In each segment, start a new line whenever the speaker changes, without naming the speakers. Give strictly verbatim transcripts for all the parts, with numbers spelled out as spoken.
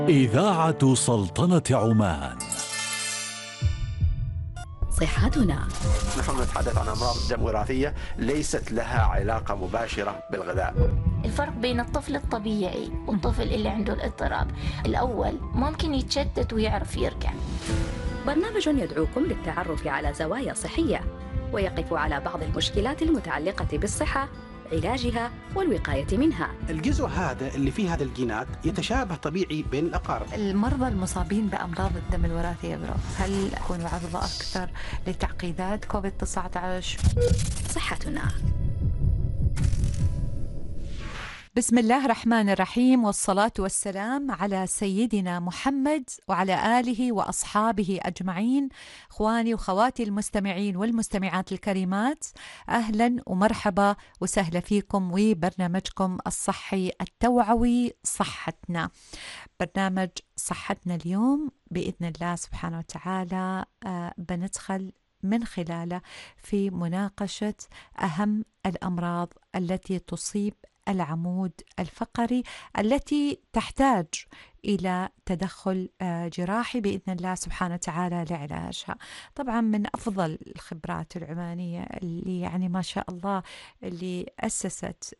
إذاعة سلطنة عمان.
صحتنا.
نحن نتحدث عن أمراض دم وراثية ليست لها علاقة مباشرة بالغذاء.
الفرق بين الطفل الطبيعي والطفل اللي عنده الاضطراب، الأول ممكن يتشتت ويعرف يرجع.
برنامج يدعوكم للتعرف على زوايا صحية ويقف على بعض المشكلات المتعلقة بالصحة، علاجها والوقاية منها.
الجزء هذا اللي فيه هذا الجينات يتشابه طبيعي بين الأقارب.
المرضى المصابين بأمراض الدم الوراثية برو هل يكونوا عرضة أكثر لتعقيدات كوفيد تسعة عشر؟
صحتنا.
بسم الله الرحمن الرحيم، والصلاة والسلام على سيدنا محمد وعلى آله وأصحابه أجمعين. إخواني وخواتي المستمعين والمستمعات الكريمات، أهلا ومرحبا وسهلا فيكم وبرنامجكم الصحي التوعوي صحتنا. برنامج صحتنا اليوم بإذن الله سبحانه وتعالى آه بندخل من خلاله في مناقشة أهم الأمراض التي تصيب العمود الفقري التي تحتاج إلى تدخل جراحي بإذن الله سبحانه وتعالى لعلاجها. طبعا من أفضل الخبرات العمانية اللي يعني ما شاء الله اللي أسست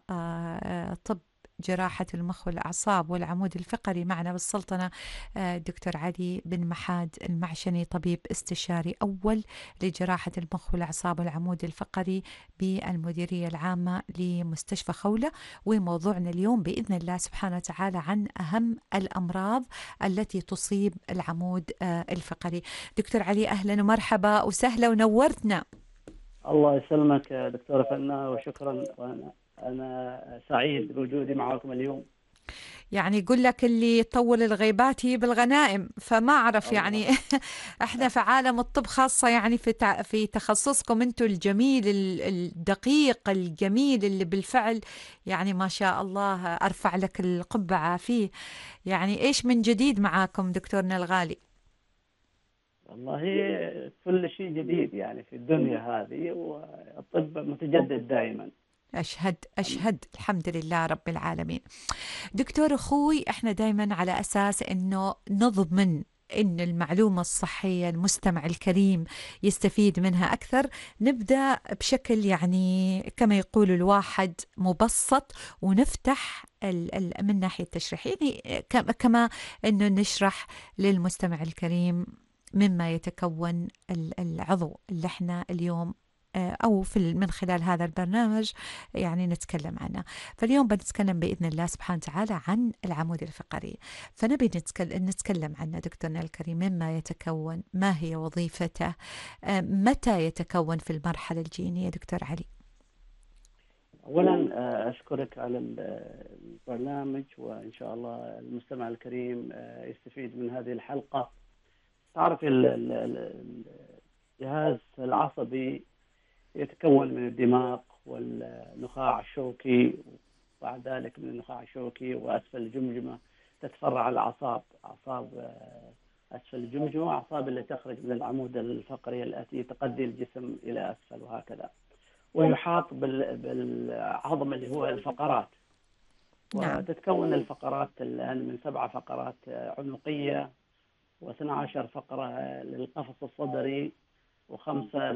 طب جراحة المخ والأعصاب والعمود الفقري معنا بالسلطنة دكتور علي بن محاد المعشني، طبيب استشاري أول لجراحة المخ والأعصاب والعمود الفقري بالمديرية العامة لمستشفى خولة. وموضوعنا اليوم بإذن الله سبحانه وتعالى عن أهم الأمراض التي تصيب العمود الفقري. دكتور علي أهلا ومرحبا وسهلا ونورتنا.
الله يسلمك دكتورة فناء وشكرا، وأنا أنا سعيد بوجودي معكم اليوم.
يعني يقول لك اللي يطول الغيبات هي بالغنائم، فما أعرف يعني احنا في عالم الطب خاصة يعني في في تخصصكم انتم الجميل الدقيق الجميل اللي بالفعل يعني ما شاء الله أرفع لك القبعة فيه. يعني ايش من جديد معاكم دكتورنا الغالي؟
والله كل شيء جديد يعني في الدنيا هذه، والطب متجدد دائما.
أشهد أشهد الحمد لله رب العالمين. دكتور أخوي، إحنا دايما على أساس أنه نضمن إن المعلومة الصحية المستمع الكريم يستفيد منها أكثر، نبدأ بشكل يعني كما يقول الواحد مبسط، ونفتح من ناحية التشريح يعني كما أنه نشرح للمستمع الكريم مما يتكون العضو اللي احنا اليوم أو في من خلال هذا البرنامج يعني نتكلم عنه. فاليوم بنتكلم بإذن الله سبحانه وتعالى عن العمود الفقري، فنبي نتكلم, نتكلم عنه دكتورنا الكريم، مما يتكون، ما هي وظيفته، متى يتكون في المرحلة الجينية دكتور علي؟
أولا أشكرك على البرنامج، وإن شاء الله المستمع الكريم يستفيد من هذه الحلقة. تعرف الجهاز العصبي يتكون من الدماغ والنخاع الشوكي، وبعد ذلك من النخاع الشوكي وأسفل الجمجمة تتفرع الأعصاب، أعصاب أسفل الجمجمة، أعصاب اللي تخرج من العمود الفقري التي تقضي الجسم إلى أسفل وهكذا. ويحاط بالعظم اللي هو الفقرات.
نعم.
وتتكون الفقرات الآن من سبعة فقرات عنقية، واثنى عشر فقرة للقفص الصدري، وخمسة